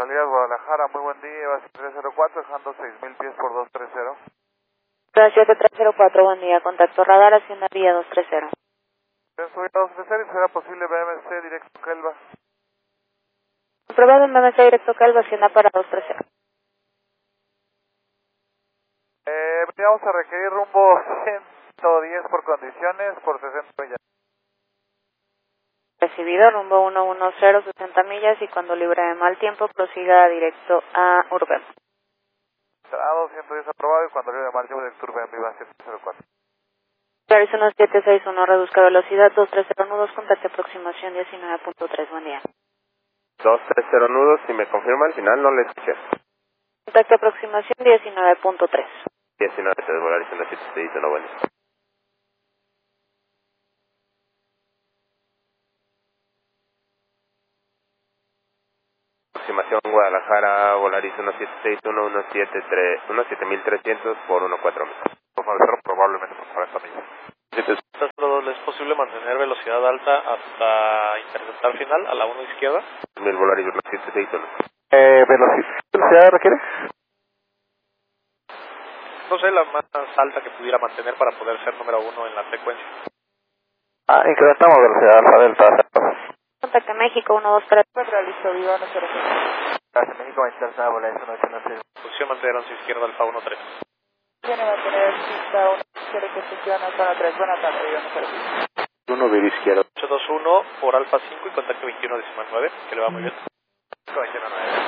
Salida Guadalajara, muy buen día, Eva 304, dejando 6,000 pies por 230. Gracias, 304, buen día. Contacto radar, Hacienda Vía 230. Subida 230 y será posible BMC directo Kelva. Comprobado en BMC directo Calva, Hacienda para 230. Vamos a requerir rumbo 110 por condiciones, por 60 millas. Recibido, rumbo 110, 60 millas y cuando libre de mal tiempo prosiga directo a Urban. Cerrado, 110 aprobado y cuando libre de mal tiempo directo Urban Viva 704. Clarice 1761, reduzca velocidad 230 nudos, contacto aproximación 19.3, buen día. 230 nudos, si me confirma al final no le escuché. Contacto aproximación 19.3. 19, se Volaris 1761, buen día. Aproximación Guadalajara, Volaris 1761, 17300 por 14000. Por favor, probablemente por 40 millas. ¿Es posible mantener velocidad alta hasta interceptar final a la 1 izquierda? 1000 Volaris 1761. ¿Velocidad requiere? No sé, la más alta que pudiera mantener para poder ser número 1 en la secuencia. Incrementamos velocidad alfa delta. Contacto México 123. Realizo Viva 100. Gracias, México 20, Volaris 186. Posición mantener 11 izquierda alfa 13. Tiene que mantener pista 1, quiere que funcione zona 3. Buenas tardes, Viva 186. 1 Viva izquierda. 821 por alfa 5 y contacto 2119, que le va muy bien. 219.